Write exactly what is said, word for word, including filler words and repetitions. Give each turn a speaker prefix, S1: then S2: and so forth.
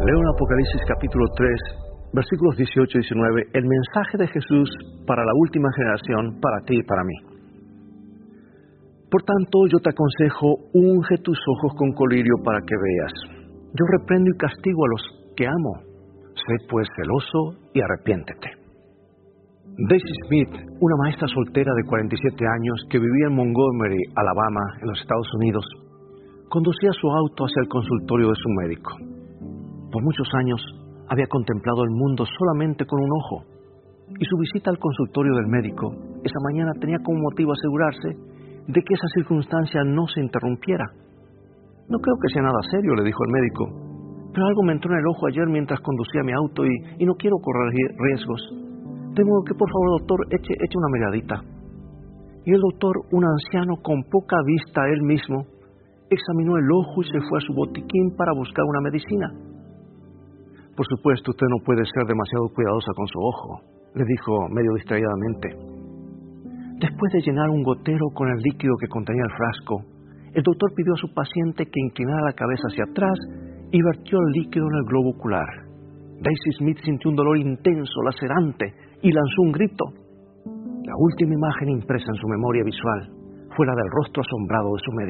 S1: Leo en Apocalipsis capítulo tres, versículos dieciocho y diecinueve, el mensaje de Jesús para la última generación, para ti y para mí. Por tanto, yo te aconsejo, unge tus ojos con colirio para que veas. Yo reprendo y castigo a los que amo. Sé pues celoso y arrepiéntete. Daisy Smith, una maestra soltera de cuarenta y siete años que vivía en Montgomery, Alabama, en los Estados Unidos, conducía su auto hacia el consultorio de su médico. Por muchos años había contemplado el mundo solamente con un ojo, y su visita al consultorio del médico esa mañana tenía como motivo asegurarse de que esa circunstancia no se interrumpiera. No creo que sea nada serio, le dijo el médico, pero algo me entró en el ojo ayer mientras conducía mi auto y, y no quiero correr riesgos. De modo que, por favor, doctor, eche, eche una miradita. Y el doctor, un anciano con poca vista él mismo, examinó el ojo y se fue a su botiquín para buscar una medicina. Por supuesto, usted no puede ser demasiado cuidadosa con su ojo, le dijo medio distraídamente. Después de llenar un gotero con el líquido que contenía el frasco, el doctor pidió a su paciente que inclinara la cabeza hacia atrás y vertió el líquido en el globo ocular. Daisy Smith sintió un dolor intenso, lacerante, y lanzó un grito. La última imagen impresa en su memoria visual fue la del rostro asombrado de su médico.